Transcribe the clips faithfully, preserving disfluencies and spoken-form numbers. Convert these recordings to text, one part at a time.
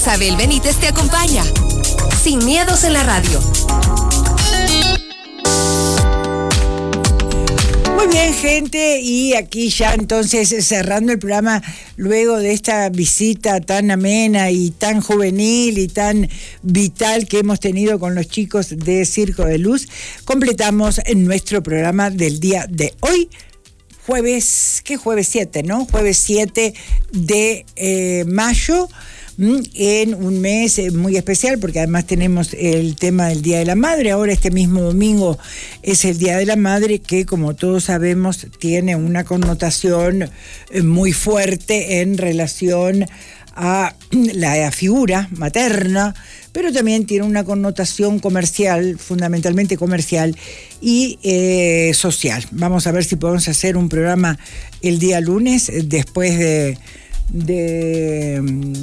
Isabel Benítez te acompaña. Sin miedos en la radio. Muy bien, gente, y aquí ya entonces cerrando el programa luego de esta visita tan amena y tan juvenil y tan vital que hemos tenido con los chicos de Circo de Luz, completamos nuestro programa del día de hoy, jueves, ¿qué jueves siete, no? Jueves siete de eh, mayo, en un mes muy especial porque además tenemos el tema del Día de la Madre. Ahora este mismo domingo es el Día de la Madre, que como todos sabemos tiene una connotación muy fuerte en relación a la figura materna, pero también tiene una connotación comercial, fundamentalmente comercial y eh, social. Vamos a ver si podemos hacer un programa el día lunes después de... de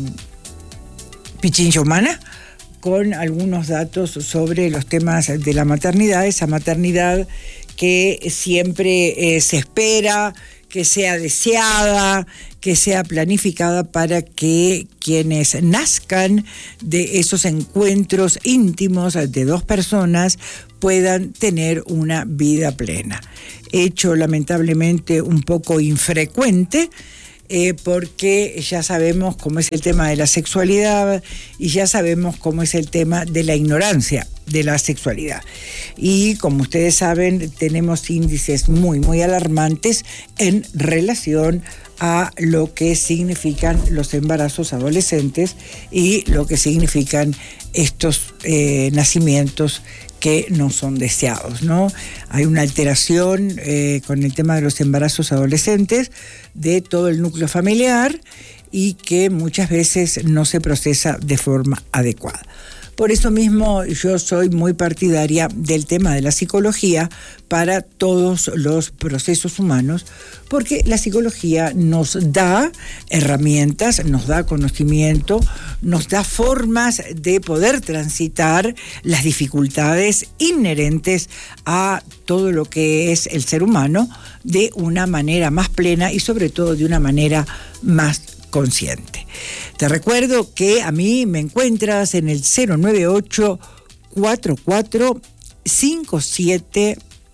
Pichincha Humana, con algunos datos sobre los temas de la maternidad, esa maternidad que siempre eh, se espera, que sea deseada, que sea planificada para que quienes nazcan de esos encuentros íntimos de dos personas puedan tener una vida plena. Hecho lamentablemente un poco infrecuente, Eh, porque ya sabemos cómo es el tema de la sexualidad y ya sabemos cómo es el tema de la ignorancia de la sexualidad. Y como ustedes saben, tenemos índices muy, muy alarmantes en relación a lo que significan los embarazos adolescentes y lo que significan estos eh, nacimientos que no son deseados, ¿no? Hay una alteración eh, con el tema de los embarazos adolescentes de todo el núcleo familiar y que muchas veces no se procesa de forma adecuada. Por eso mismo yo soy muy partidaria del tema de la psicología para todos los procesos humanos, porque la psicología nos da herramientas, nos da conocimiento, nos da formas de poder transitar las dificultades inherentes a todo lo que es el ser humano de una manera más plena y sobre todo de una manera más consciente. Te recuerdo que a mí me encuentras en el cero nueve ocho, cuatro cuatro cinco siete,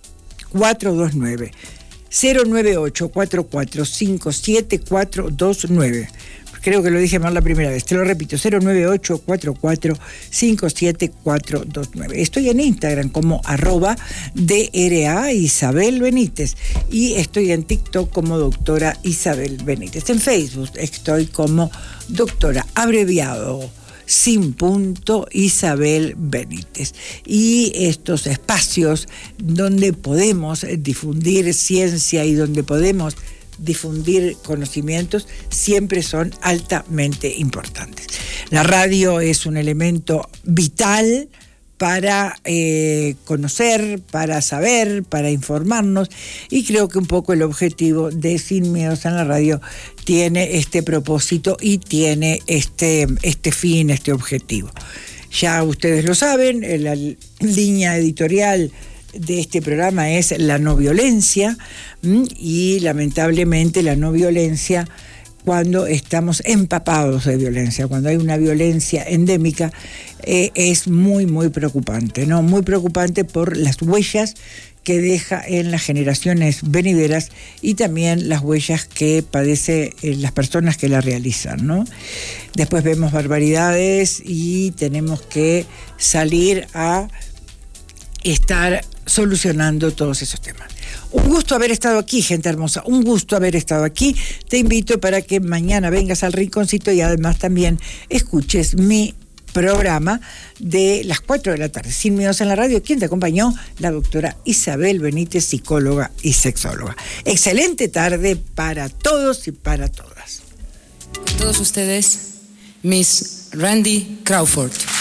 cuatro dos nueve. cero nueve ocho, cuatro cuatro cinco siete, cuatro dos nueve. Creo que lo dije mal la primera vez, te lo repito, cero nueve ocho, cuatro cuatro cinco siete, cuatro dos nueve. Estoy en Instagram como arroba D R A Isabel Benítez y estoy en TikTok como doctora Isabel Benítez. En Facebook estoy como doctora abreviado sin punto Isabel Benítez. Y estos espacios donde podemos difundir ciencia y donde podemos difundir conocimientos siempre son altamente importantes. La radio es un elemento vital para eh, conocer, para saber, para informarnos, y creo que un poco el objetivo de Sin Miedos en la Radio tiene este propósito y tiene este, este fin, este objetivo. Ya ustedes lo saben, la línea editorial de este programa es la no violencia, y lamentablemente la no violencia, cuando estamos empapados de violencia, cuando hay una violencia endémica, eh, es muy, muy preocupante, ¿no? Muy preocupante por las huellas que deja en las generaciones venideras y también las huellas que padecen eh, las personas que la realizan, ¿no? Después vemos barbaridades y tenemos que salir a estar solucionando todos esos temas. Un gusto haber estado aquí, gente hermosa, un gusto haber estado aquí. Te invito para que mañana vengas al Rinconcito y además también escuches mi programa de las cuatro de la tarde, Sin Miedos en la Radio. ¿Quién te acompañó? La doctora Isabel Benítez, psicóloga y sexóloga. Excelente tarde para todos y para todas. Con todos ustedes, Miss Randy Crawford.